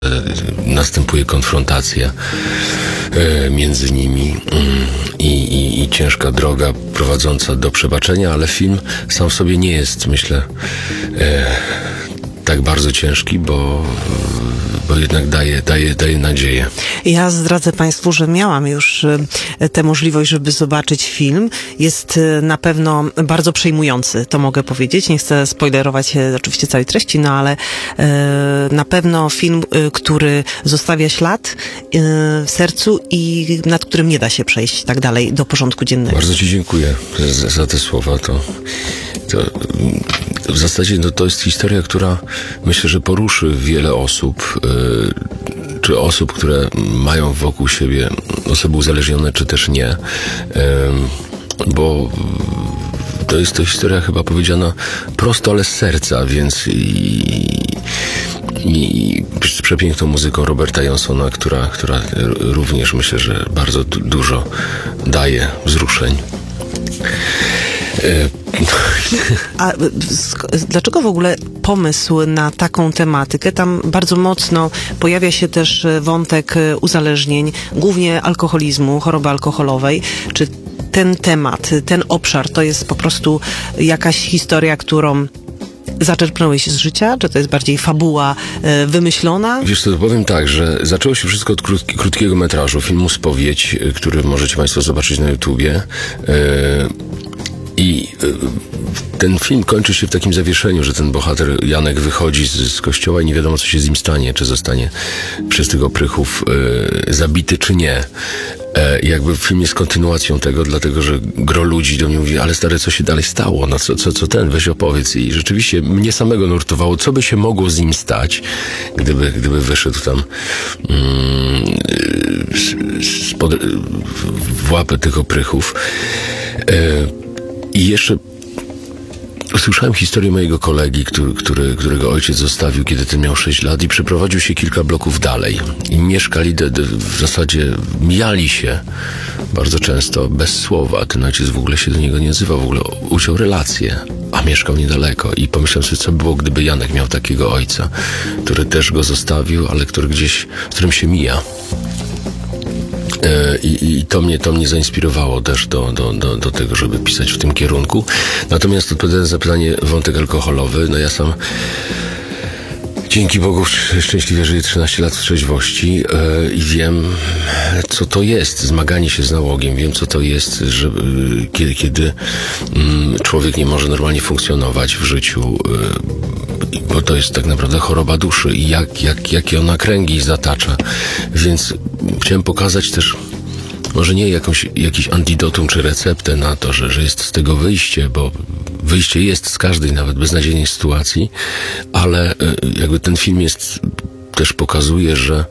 następuje konfrontacja między nimi i ciężka droga prowadząca do przebaczenia, ale film sam w sobie nie jest, myślę, tak bardzo ciężki, bo jednak daje nadzieję. Ja zdradzę Państwu, że miałam już tę możliwość, żeby zobaczyć film. Jest na pewno bardzo przejmujący, to mogę powiedzieć. Nie chcę spoilerować oczywiście całej treści, no ale na pewno film, który zostawia ślad w sercu i nad którym nie da się przejść tak dalej do porządku dziennego. Bardzo Ci dziękuję za te słowa. To w zasadzie to jest historia, która myślę, że poruszy wiele osób, czy osób, które mają wokół siebie osoby uzależnione, czy też nie, bo to jest to historia chyba powiedziana prosto, ale z serca, więc i z przepiękną muzyką Roberta Johnsona, która również myślę, że bardzo dużo daje wzruszeń. A dlaczego w ogóle pomysł na taką tematykę? Tam bardzo mocno pojawia się też wątek uzależnień, głównie alkoholizmu, choroby alkoholowej. Czy ten temat, ten obszar to jest po prostu jakaś historia, którą zaczerpnąłeś z życia? Czy to jest bardziej fabuła wymyślona? Wiesz co, powiem tak, że zaczęło się wszystko od krótkiego metrażu, filmu Spowiedź, który możecie Państwo zobaczyć na YouTubie. I ten film kończy się w takim zawieszeniu, że ten bohater Janek wychodzi z kościoła i nie wiadomo, co się z nim stanie, czy zostanie przez tych oprychów zabity, czy nie. Jakby film jest kontynuacją tego, dlatego że gro ludzi do mnie mówi, ale stary, co się dalej stało? No co ten? Weź opowiedz. I rzeczywiście mnie samego nurtowało, co by się mogło z nim stać, gdyby wyszedł tam w łapę tych oprychów. I jeszcze usłyszałem historię mojego kolegi, którego ojciec zostawił, kiedy ten miał 6 lat i przeprowadził się kilka bloków dalej. I mieszkali, w zasadzie mijali się bardzo często bez słowa. Ten ojciec w ogóle się do niego nie odzywał, w ogóle uciął relacje, a mieszkał niedaleko. I pomyślałem sobie, co by było, gdyby Janek miał takiego ojca, który też go zostawił, ale z którym się mija. I to mnie zainspirowało też do tego, żeby pisać w tym kierunku. Natomiast odpowiadając na pytanie, wątek alkoholowy, no ja sam dzięki Bogu szczęśliwie żyję 13 lat w trzeźwości i wiem, co to jest zmaganie się z nałogiem. Wiem, co to jest, że kiedy człowiek nie może normalnie funkcjonować w życiu, bo to jest tak naprawdę choroba duszy i jakie ona kręgi zatacza. Więc chciałem pokazać też może nie jakiś antidotum czy receptę na to, że jest z tego wyjście, bo wyjście jest z każdej nawet beznadziejnej sytuacji, ale jakby ten film też pokazuje, że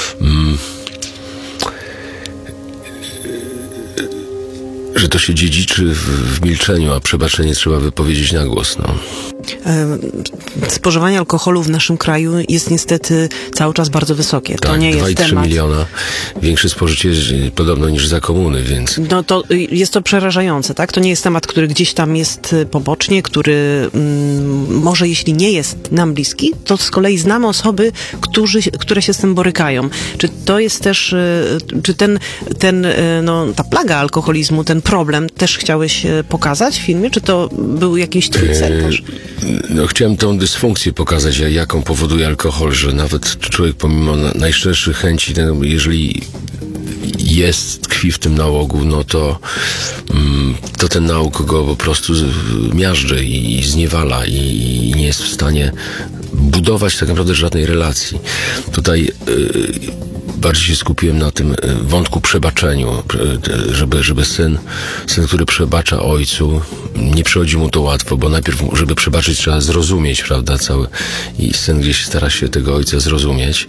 to się dziedziczy w milczeniu, a przebaczenie trzeba wypowiedzieć na głos. No. Spożywanie alkoholu w naszym kraju jest niestety cały czas bardzo wysokie. Tak, to nie jest 2,3 temat. miliona. Większe spożycie podobno niż za komuny, więc... No to jest to przerażające, tak? To nie jest temat, który gdzieś tam jest pobocznie, który może jeśli nie jest nam bliski, to z kolei znamy osoby, które się z tym borykają. Czy to jest też, czy ta plaga alkoholizmu, ten problem też chciałeś pokazać w filmie? Czy to był jakiś twój cel też? No, chciałem tą dysfunkcję pokazać, jaką powoduje alkohol, że nawet człowiek pomimo najszczerszych chęci, jeżeli tkwi w tym nałogu, no to ten nałóg go po prostu miażdży i zniewala i nie jest w stanie budować tak naprawdę żadnej relacji. Tutaj bardziej się skupiłem na tym wątku przebaczeniu, żeby syn, który przebacza ojcu, nie przychodzi mu to łatwo, bo najpierw, żeby przebaczyć, trzeba zrozumieć, prawda, i syn gdzieś stara się tego ojca zrozumieć,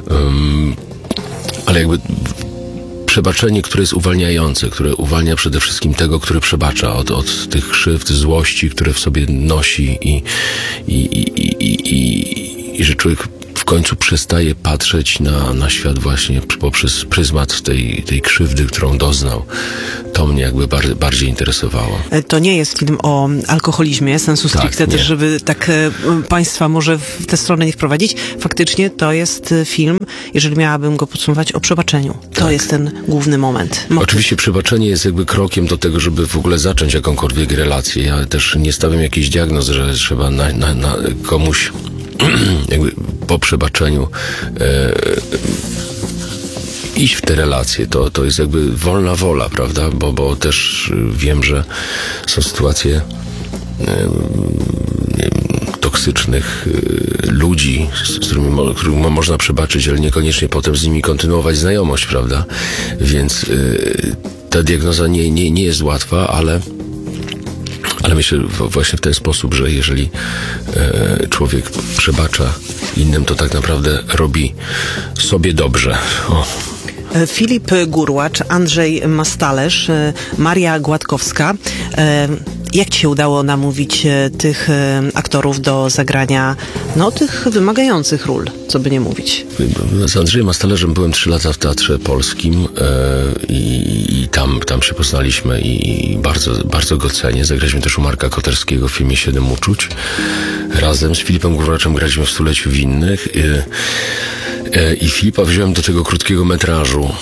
ale jakby przebaczenie, które jest uwalniające, które uwalnia przede wszystkim tego, który przebacza od tych krzywd, złości, które w sobie nosi i że człowiek w końcu przestaje patrzeć na świat właśnie poprzez pryzmat tej krzywdy, którą doznał. To mnie jakby bardziej interesowało. To nie jest film o alkoholizmie, sensu stricte nie. też, żeby tak państwa może w tę stronę nie wprowadzić. Faktycznie to jest film, jeżeli miałabym go podsumować, o przebaczeniu. To jest ten główny moment. Oczywiście przebaczenie jest jakby krokiem do tego, żeby w ogóle zacząć jakąkolwiek relację. Ja też nie stawiam jakiejś diagnoz, że trzeba na komuś jakby po przebaczeniu iść w te relacje. To jest jakby wolna wola, prawda? Bo też wiem, że są sytuacje toksycznych ludzi, z którymi można przebaczyć, ale niekoniecznie potem z nimi kontynuować znajomość, prawda? Więc ta diagnoza nie jest łatwa, ale myślę właśnie w ten sposób, że jeżeli człowiek przebacza innym, to tak naprawdę robi sobie dobrze. Filip Gurłacz, Andrzej Mastalerz, Maria Gładkowska. Jak ci się udało namówić tych aktorów do zagrania tych wymagających ról, co by nie mówić? Z Andrzejem Mastalerzem byłem 3 lata w Teatrze Polskim i tam się poznaliśmy i bardzo, bardzo go cenię. Zagraliśmy też u Marka Koterskiego w filmie 7 uczuć. Razem z Filipem Gurłaczem graliśmy w Stuleciu Winnych i Filipa wziąłem do tego krótkiego metrażu.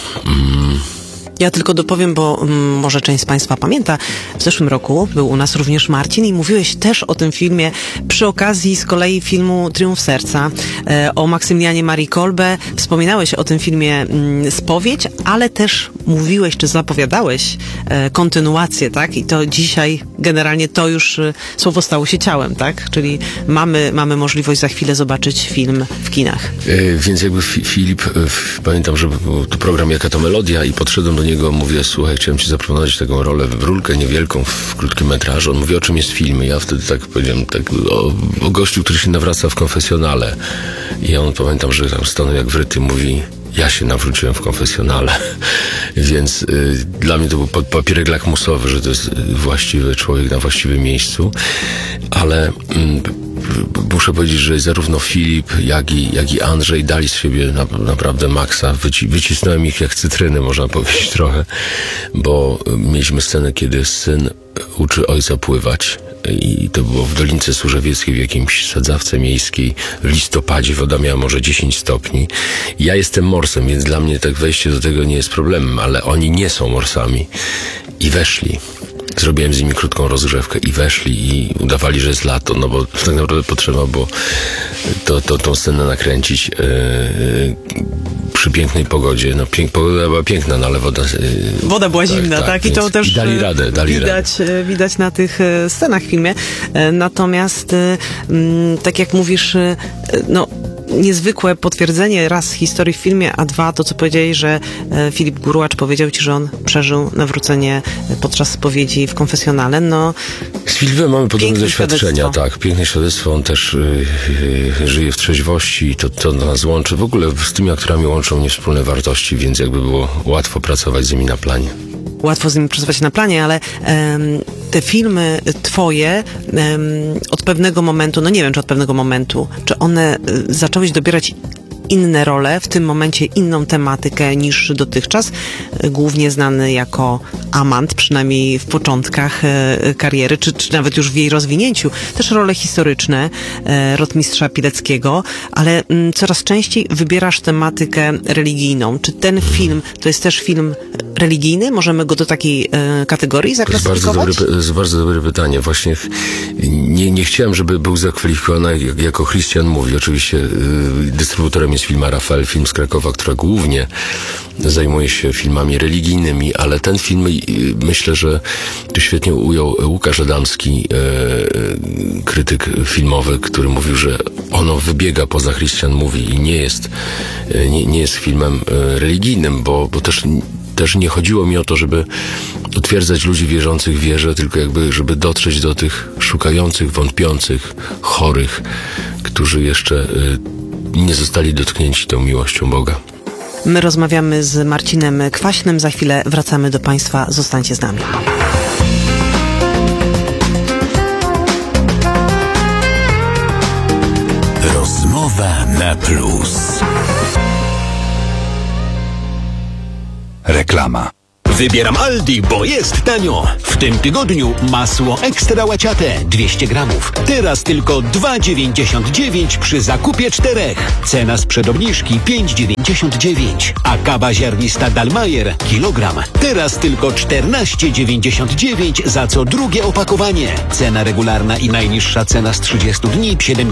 Ja tylko dopowiem, bo może część z państwa pamięta, w zeszłym roku był u nas również Marcin i mówiłeś też o tym filmie przy okazji z kolei filmu Triumf Serca, o Maksymilianie Marii Kolbe. Wspominałeś o tym filmie Spowiedź, ale też mówiłeś, czy zapowiadałeś kontynuację, tak? I to dzisiaj generalnie to już słowo stało się ciałem, tak? Czyli mamy możliwość za chwilę zobaczyć film w kinach. Więc jakby Filip, pamiętam, że był to program Jaka to Melodia i podszedłem do niego, mówię, słuchaj, chciałem ci zaproponować taką rolę, rólkę niewielką w krótkim metrażu. On mówi, o czym jest film? Ja wtedy tak powiedziałem, o gościu, który się nawraca w konfesjonale. I on, pamiętam, że tam stanął jak wryty, mówi, ja się nawróciłem w konfesjonale. Więc dla mnie to był papierek lakmusowy, że to jest właściwy człowiek na właściwym miejscu. Ale muszę powiedzieć, że zarówno Filip, jak i Andrzej dali z siebie naprawdę maksa. Wycisnąłem ich jak cytryny, można powiedzieć trochę, bo mieliśmy scenę, kiedy syn uczy ojca pływać. I to było w Dolince Służewieckiej, w jakimś sadzawce miejskiej. W listopadzie woda miała może 10 stopni. Ja jestem morsem, więc dla mnie tak wejście do tego nie jest problemem, ale oni nie są morsami. I weszli. Zrobiłem z nimi krótką rozgrzewkę i weszli i udawali, że jest lato, no bo tak naprawdę potrzeba było tą scenę nakręcić przy pięknej pogodzie. No pogoda była piękna, no ale woda była zimna, tak? I to też i dali radę. Widać na tych scenach w filmie. Natomiast tak jak mówisz, niezwykłe potwierdzenie raz historii w filmie, a dwa to, co powiedziałeś, że Filip Gurłacz powiedział ci, że on przeżył nawrócenie podczas spowiedzi w konfesjonale. Z Filipem mamy podobne doświadczenia, tak. Piękne świadectwo. On też żyje w trzeźwości i to nas łączy. W ogóle z tymi aktorami łączą mnie wspólne wartości, więc jakby było łatwo pracować z nimi na planie. Łatwo z nimi pracować na planie, ale te filmy twoje od pewnego momentu, nie wiem, czy od pewnego momentu, czy one zacząłeś dobierać inne role, w tym momencie inną tematykę niż dotychczas, głównie znany jako amant, przynajmniej w początkach kariery, czy nawet już w jej rozwinięciu. Też role historyczne rotmistrza Pileckiego, ale coraz częściej wybierasz tematykę religijną. Czy ten film to jest też film religijny? Możemy go do takiej kategorii zaklasyfikować? To jest bardzo dobre pytanie. Właśnie nie chciałem, żeby był zakwalifikowany jako Christian Mówi. Oczywiście dystrybutorem jest firma Rafael Film z Krakowa, która głównie zajmuje się filmami religijnymi, ale ten film myślę, że tu świetnie ujął Łukasz Adamski, krytyk filmowy, który mówił, że ono wybiega poza Christian Mówi i nie jest filmem religijnym, bo też nie chodziło mi o to, żeby utwierdzać ludzi wierzących w wierze, tylko jakby, żeby dotrzeć do tych szukających, wątpiących, chorych, którzy jeszcze nie zostali dotknięci tą miłością Boga. My rozmawiamy z Marcinem Kwaśnym. Za chwilę wracamy do Państwa. Zostańcie z nami. Rozmowa na plus. Reklama. Wybieram Aldi, bo jest tanio. W tym tygodniu masło ekstra łaciate 200 gramów. Teraz tylko 2,99 przy zakupie 4. Cena sprzed obniżki 5,99. A kawa ziarnista Dalmajer kilogram. Teraz tylko 14,99 za co drugie opakowanie. Cena regularna i najniższa cena z 30 dni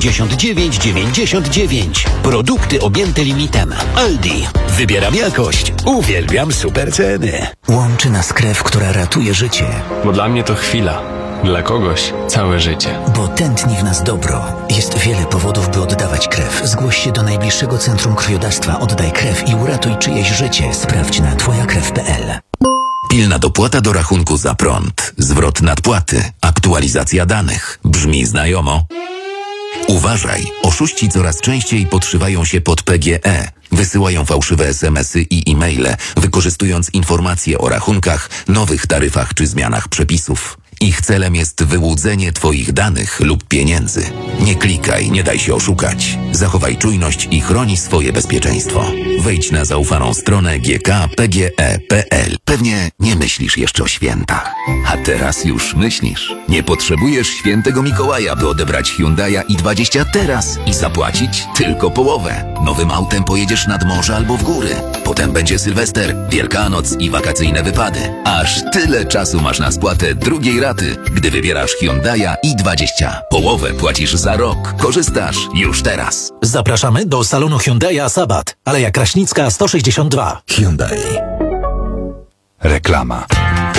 79,99. Produkty objęte limitem. Aldi. Wybieram jakość. Uwielbiam super ceny. Łączy nas krew, która ratuje życie. Bo dla mnie to chwila, dla kogoś całe życie. Bo tętni w nas dobro. Jest wiele powodów, by oddawać krew. Zgłoś się do najbliższego centrum krwiodawstwa. Oddaj krew i uratuj czyjeś życie. Sprawdź na twojakrew.pl. Pilna dopłata do rachunku za prąd, zwrot nadpłaty, aktualizacja danych. Brzmi znajomo? Uważaj, oszuści coraz częściej podszywają się pod PGE. Wysyłają fałszywe SMS-y i e-maile, wykorzystując informacje o rachunkach, nowych taryfach czy zmianach przepisów. Ich celem jest wyłudzenie Twoich danych lub pieniędzy. Nie klikaj, nie daj się oszukać. Zachowaj czujność i chroni swoje bezpieczeństwo. Wejdź na zaufaną stronę gkpge.pl. Pewnie nie myślisz jeszcze o świętach. A teraz już myślisz. Nie potrzebujesz świętego Mikołaja, by odebrać Hyundai'a i20 teraz i zapłacić tylko połowę. Nowym autem pojedziesz nad morze albo w góry. Potem będzie Sylwester, Wielkanoc i wakacyjne wypady. Aż tyle czasu masz na spłatę drugiej raty, gdy wybierasz Hyundai'a i20. Połowę płacisz za rok. Korzystasz już teraz. Zapraszamy do salonu Hyundai'a Sabat, Aleja Kraśnicka 162. Hyundai. Reklama.